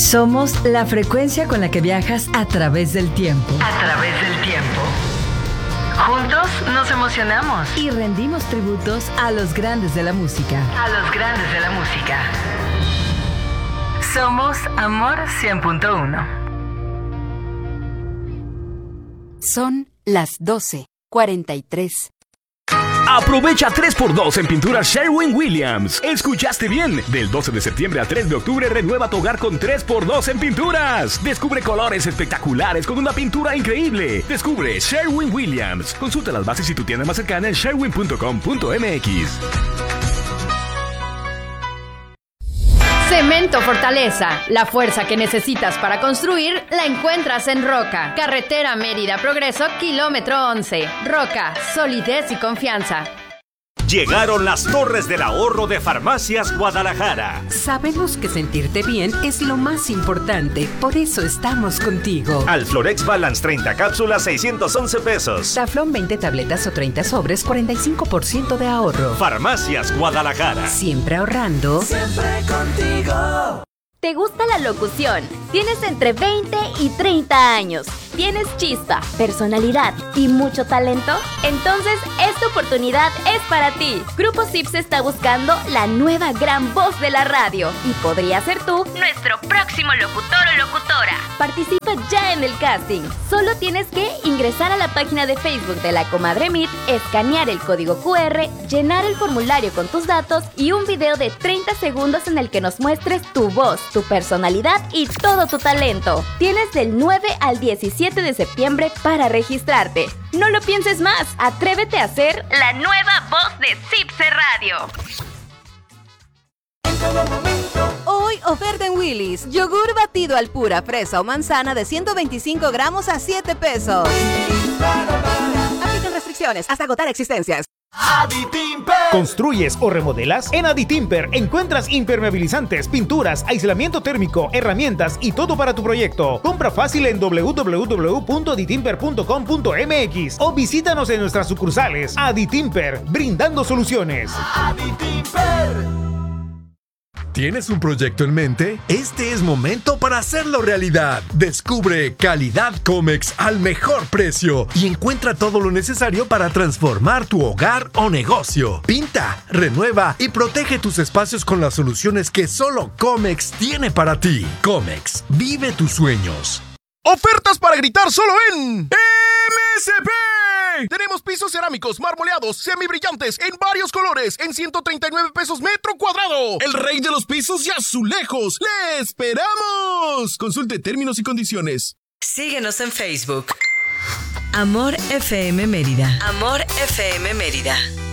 Somos la frecuencia con la que viajas a través del tiempo. A través del tiempo. Juntos nos emocionamos. Y rendimos tributos a los grandes de la música. A los grandes de la música. Somos Amor 100.1. Son las 12:43. Aprovecha 3x2 en pinturas Sherwin-Williams. ¿Escuchaste bien? Del 12 de septiembre al 3 de octubre renueva tu hogar con 3x2 en pinturas. Descubre colores espectaculares con una pintura increíble. Descubre Sherwin-Williams. Consulta las bases y tu tienda más cercana en sherwin.com.mx. Cemento Fortaleza. La fuerza que necesitas para construir la encuentras en Roca. Carretera Mérida Progreso, kilómetro 11. Roca, solidez y confianza. Llegaron las Torres del Ahorro de Farmacias Guadalajara. Sabemos que sentirte bien es lo más importante, por eso estamos contigo. Alflorex Balance 30 cápsulas, 611 pesos. Taflón 20 tabletas o 30 sobres, 45% de ahorro. Farmacias Guadalajara. Siempre ahorrando. Siempre contigo. ¿Te gusta la locución? Tienes entre 20 y 30 años. ¿Tienes chispa, personalidad y mucho talento? Entonces, esta oportunidad es para ti. Grupo Sips está buscando la nueva gran voz de la radio y podría ser tú nuestro próximo locutor o locutora. Participa ya en el casting. Solo tienes que ingresar a la página de Facebook de La Comadre Meet, escanear el código QR, llenar el formulario con tus datos y un video de 30 segundos en el que nos muestres tu voz, tu personalidad y todo tu talento. Tienes del 9 al 17 de septiembre para registrarte. No lo pienses más, atrévete a ser la nueva voz de Cipse Radio. Hoy oferta en Willy's. Yogur batido al pura, fresa o manzana de 125 gramos a 7 pesos. Aplican restricciones hasta agotar existencias. Aditimper. ¿Construyes o remodelas? En Aditimper encuentras impermeabilizantes, pinturas, aislamiento térmico, herramientas y todo para tu proyecto. Compra fácil en www.aditimper.com.mx o visítanos en nuestras sucursales. Aditimper, brindando soluciones. Aditimper. ¿Tienes un proyecto en mente? Este es momento para hacerlo realidad. Descubre Calidad Comex al mejor precio y encuentra todo lo necesario para transformar tu hogar o negocio. Pinta, renueva y protege tus espacios con las soluciones que solo Comex tiene para ti. Comex, vive tus sueños. Ofertas para gritar solo en MSP. Tenemos pisos cerámicos, marmoleados, semibrillantes, en varios colores, en 139 pesos metro cuadrado. El rey de los pisos y azulejos. ¡Le esperamos! Consulte términos y condiciones. Síguenos en Facebook. Amor FM Mérida. Amor FM Mérida.